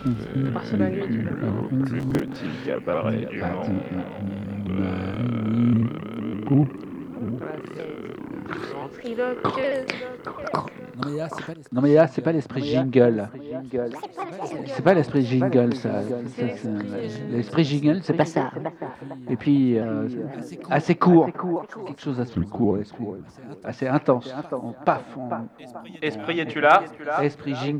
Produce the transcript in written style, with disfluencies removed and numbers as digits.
Par sur la nuit, tu l'as. Plus petit cabaret du monde. Voilà, c'est ventriloque. Non mais là, c'est pas l'esprit jingle. C'est pas l'esprit jingle, ça. C'est l'esprit. L'esprit jingle, c'est pas ça. Et puis, assez court. Quelque chose d'assez court, l'esprit. Assez intense. On paf. Esprit, es-tu là? Esprit jingle.